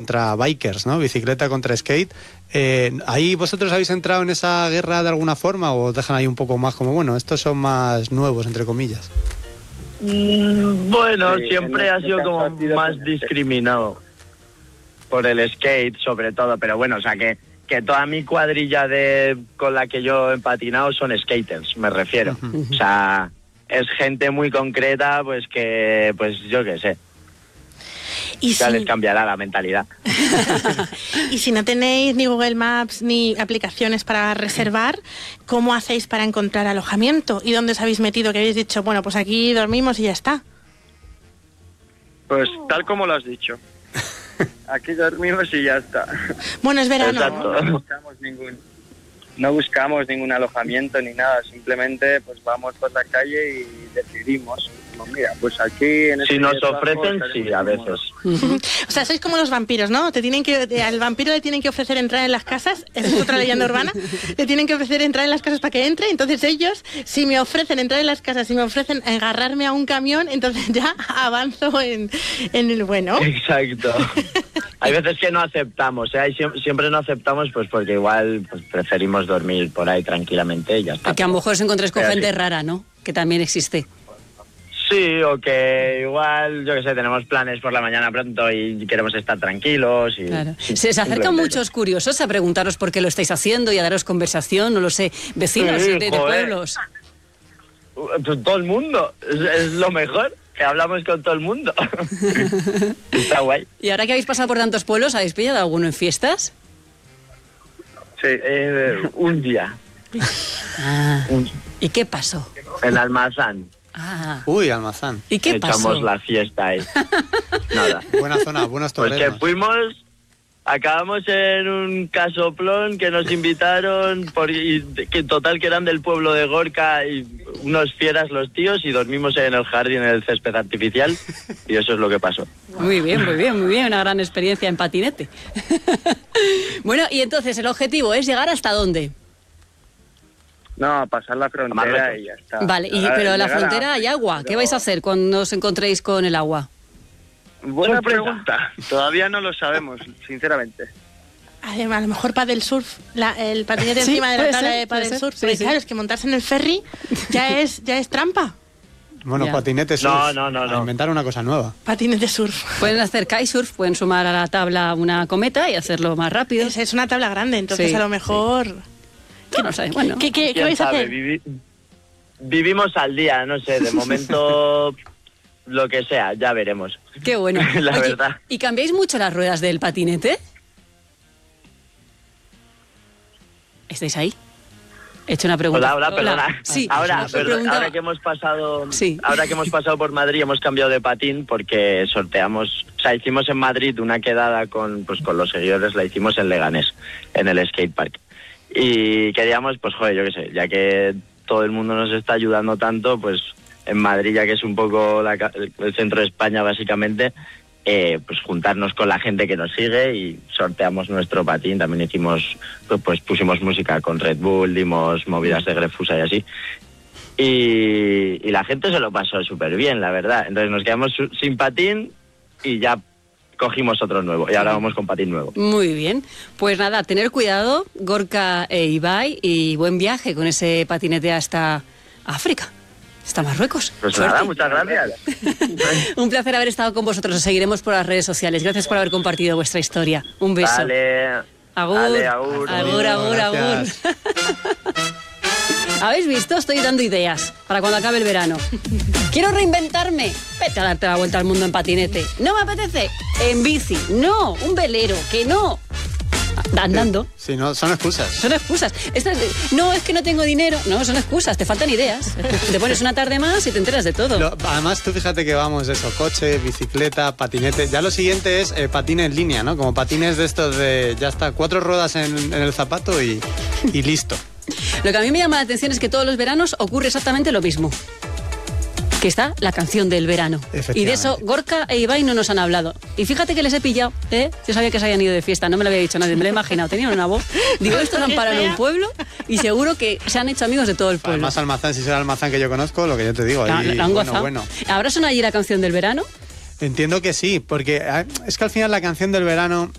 contra bikers, ¿no? Bicicleta contra skate. ¿Ahí vosotros habéis entrado en esa guerra de alguna forma o os dejan ahí un poco más como, bueno, estos son más nuevos, entre comillas? Bueno, sí, siempre ha sido como más discriminado por el skate, sobre todo, pero bueno, o sea que toda mi cuadrilla con la que yo he patinado son skaters, me refiero. O sea, es gente muy concreta, pues que, pues yo qué sé. Y ya les cambiará la mentalidad. Y si no tenéis ni Google Maps ni aplicaciones para reservar, ¿cómo hacéis para encontrar alojamiento? ¿Y dónde os habéis metido? Que habéis dicho, bueno, pues aquí dormimos y ya está. Pues tal como lo has dicho. Aquí dormimos y ya está. Bueno, es verano. No buscamos ningún alojamiento ni nada, simplemente pues vamos por la calle y decidimos. Mira, pues aquí en si nos ofrecen, sí, a veces. O sea, sois como los vampiros, ¿no? Al vampiro le tienen que ofrecer entrar en las casas, es otra leyenda urbana, le tienen que ofrecer entrar en las casas para que entre, entonces ellos, si me ofrecen entrar en las casas, si me ofrecen agarrarme a un camión, entonces ya avanzo en el bueno. Exacto. Hay veces que no aceptamos, ¿eh? Siempre no aceptamos pues porque igual pues, preferimos dormir por ahí tranquilamente y ya está. Que a lo mejor os encontréis con gente rara, ¿no? Que también existe. Sí, o que igual, yo qué sé, tenemos planes por la mañana pronto y queremos estar tranquilos. Y claro. Se acercan muchos curiosos a preguntaros por qué lo estáis haciendo y a daros conversación, no lo sé, vecinos de pueblos. Todo el mundo, es lo mejor, que hablamos con todo el mundo. Está guay. ¿Y ahora que habéis pasado por tantos pueblos, habéis pillado alguno en fiestas? Sí, un día. ¿Y qué pasó? En Almazán. Uy, Almazán. ¿Y qué pasó? Echamos la fiesta ahí. Nada. Buena zona, buenos toreros. Pues que acabamos en un casoplón que nos invitaron, que total que eran del pueblo de Gorka y unos fieras los tíos y dormimos en el jardín, en el césped artificial y eso es lo que pasó. Muy bien, una gran experiencia en patinete. Bueno, y entonces el objetivo es llegar ¿hasta dónde? No, pasar la frontera y ya está. Vale, pero en la frontera hay agua. ¿Qué vais a hacer cuando os encontréis con el agua? Buena pregunta. Todavía no lo sabemos, sinceramente. A lo mejor paddle surf, el patinete encima de la tabla de paddle surf. Porque claro, es que montarse en el ferry ya es trampa. Bueno, ya. Patinete surf. No. Inventar una cosa nueva. Patinete surf. Pueden hacer kitesurf, pueden sumar a la tabla una cometa y hacerlo más rápido. Es una tabla grande, entonces a lo mejor... Sí. No sé, bueno. ¿Qué vais a hacer? Vivimos al día, no sé, de momento lo que sea, ya veremos. Qué bueno. La verdad. ¿Y cambiáis mucho las ruedas del patinete? ¿Estáis ahí? He hecho una pregunta. Hola, perdona. Sí, ahora que hemos pasado por Madrid hemos cambiado de patín porque hicimos en Madrid una quedada con los seguidores, la hicimos en Leganés, en el skatepark. Y queríamos, pues joder, yo qué sé, ya que todo el mundo nos está ayudando tanto, pues en Madrid, ya que es un poco el centro de España básicamente, pues juntarnos con la gente que nos sigue y sorteamos nuestro patín. También pusimos música con Red Bull, dimos movidas de Grefusa y así. Y la gente se lo pasó súper bien, la verdad. Entonces nos quedamos sin patín y ya cogimos otro nuevo y ahora vamos con patín nuevo. Muy bien. Pues nada, tener cuidado, Gorka e Ibai, y buen viaje con ese patinete hasta África, hasta Marruecos. Pues nada, muchas gracias. Un placer haber estado con vosotros. Os seguiremos por las redes sociales. Gracias por haber compartido vuestra historia. Un beso. Vale. Agur. Vale, agur. Agur. ¿Habéis visto? Estoy dando ideas para cuando acabe el verano. Quiero reinventarme. Vete a darte la vuelta al mundo en patinete. No me apetece. En bici. No. Un velero. Que no. Andando. Sí, no, son excusas. Son excusas. No, es que no tengo dinero. No, son excusas. Te faltan ideas. Te pones una tarde más y te enteras de todo. Además, tú fíjate que vamos eso, coche, bicicleta, patinete. Ya lo siguiente es patín en línea, ¿no? Como patines de estos de, ya está, 4 ruedas en el zapato y listo. Lo que a mí me llama la atención es que todos los veranos ocurre exactamente lo mismo. Que está la canción del verano. Y de eso Gorka e Ibai no nos han hablado. Y fíjate que les he pillado, ¿eh? Yo sabía que se habían ido de fiesta, no me lo había dicho nadie, me lo he imaginado. Tenían una voz. Digo, estos han parado en un pueblo y seguro que se han hecho amigos de todo el pueblo. Además, Almazán, si será Almazán que yo conozco, lo que yo te digo. Ahí, lo han gozado. Bueno. ¿Habrá sonado allí la canción del verano? Entiendo que sí, porque es que al final la canción del verano